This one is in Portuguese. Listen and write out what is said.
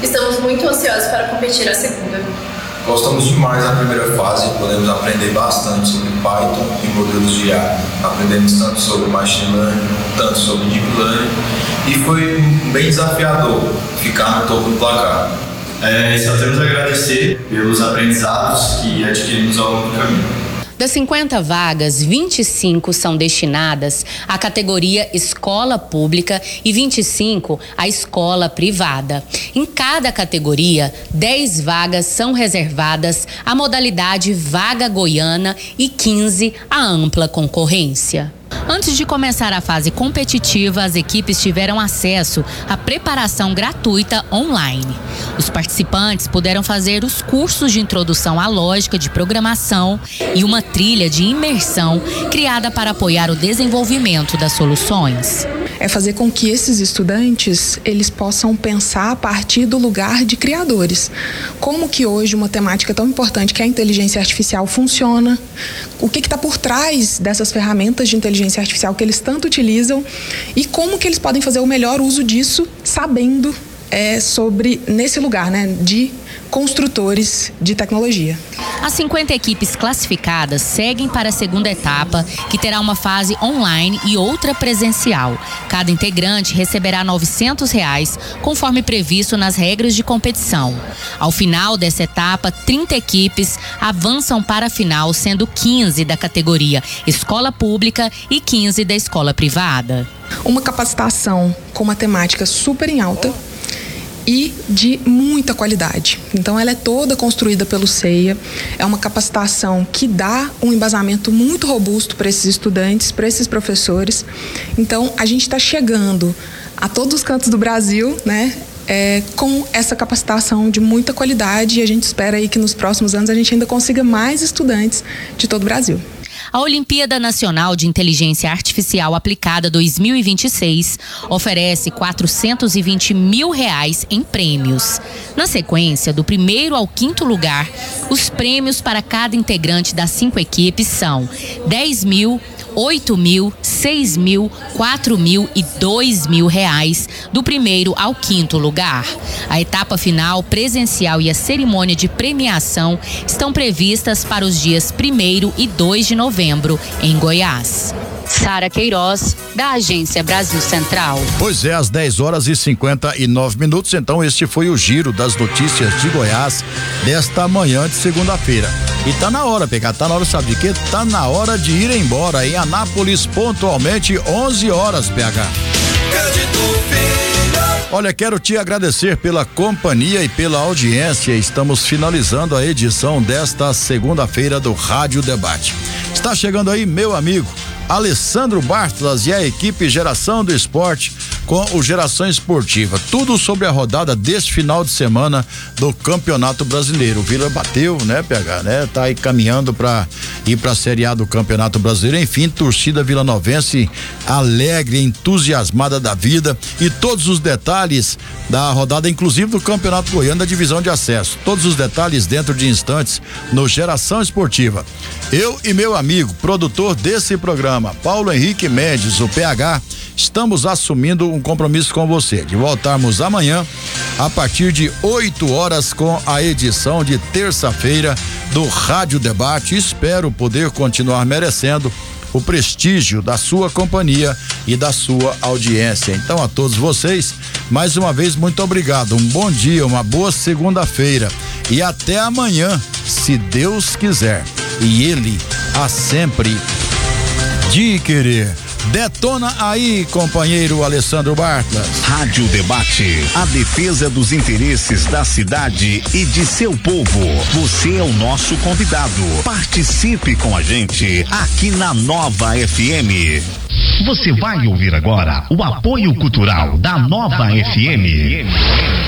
Estamos muito ansiosos para competir a segunda. Gostamos demais da primeira fase, podemos aprender bastante sobre Python e modelos de IA. Aprendemos tanto sobre Machine Learning, tanto sobre Deep Learning, e foi bem desafiador ficar no topo do placar. Só temos a agradecer pelos aprendizados que adquirimos ao longo do caminho. Das 50 vagas, 25 são destinadas à categoria escola pública e 25 à escola privada. Em cada categoria, 10 vagas são reservadas à modalidade vaga goiana e 15 à ampla concorrência. Antes de começar a fase competitiva, as equipes tiveram acesso à preparação gratuita online. Os participantes puderam fazer os cursos de introdução à lógica de programação e uma trilha de imersão criada para apoiar o desenvolvimento das soluções. É fazer com que esses estudantes, eles possam pensar a partir do lugar de criadores. Como que hoje uma temática tão importante que é a inteligência artificial funciona, o que está por trás dessas ferramentas de inteligência artificial que eles tanto utilizam e como que eles podem fazer o melhor uso disso, sabendo sobre, nesse lugar, de construtores de tecnologia. As 50 equipes classificadas seguem para a segunda etapa, que terá uma fase online e outra presencial. Cada integrante receberá R$ 900, conforme previsto nas regras de competição. Ao final dessa etapa, 30 equipes avançam para a final, sendo 15 da categoria escola pública e 15 da escola privada. Uma capacitação com matemática super em alta e de muita qualidade. Então ela é toda construída pelo CEIA, é uma capacitação que dá um embasamento muito robusto para esses estudantes, para esses professores. Então a gente está chegando a todos os cantos do Brasil, com essa capacitação de muita qualidade, e a gente espera aí que nos próximos anos a gente ainda consiga mais estudantes de todo o Brasil. A Olimpíada Nacional de Inteligência Artificial Aplicada 2026 oferece R$ 420 mil em prêmios. Na sequência, do primeiro ao quinto lugar, os prêmios para cada integrante das 5 equipes são 10 mil, 8 mil, 6 mil, 4 mil e 2 mil reais do primeiro ao quinto lugar. A etapa final, presencial e a cerimônia de premiação estão previstas para os dias 1º e 2 de novembro em Goiás. Sara Queiroz, da Agência Brasil Central. Pois é, às 10h59. Então este foi o giro das notícias de Goiás desta manhã de segunda-feira. E tá na hora, tá na hora, sabe de quê? Tá na hora de ir embora em Anápolis, pontualmente 11 horas, PH. Olha, quero te agradecer pela companhia e pela audiência. Estamos finalizando a edição desta segunda-feira do Rádio Debate. Está chegando aí meu amigo Alessandro Bartlas e a equipe Geração do Esporte com o Geração Esportiva. Tudo sobre a rodada deste final de semana do Campeonato Brasileiro. O Vila bateu, PH, Tá aí caminhando para ir para a Série A do Campeonato Brasileiro. Enfim, torcida vilanovense alegre, entusiasmada da vida, e todos os detalhes da rodada, inclusive do Campeonato Goiano da Divisão de Acesso. Todos os detalhes dentro de instantes no Geração Esportiva. Eu e meu amigo, produtor desse programa, Paulo Henrique Mendes, o PH, estamos assumindo um compromisso com você de voltarmos amanhã a partir de 8 horas com a edição de terça-feira do Rádio Debate. Espero poder continuar merecendo o prestígio da sua companhia e da sua audiência. Então, a todos vocês, mais uma vez, muito obrigado. Um bom dia, uma boa segunda-feira e até amanhã, se Deus quiser. E Ele há sempre de querer. Detona aí, companheiro Alessandro Bartlas. Rádio Debate, a defesa dos interesses da cidade e de seu povo. Você é o nosso convidado. Participe com a gente aqui na Nova FM. Você vai ouvir agora o apoio cultural da Nova FM.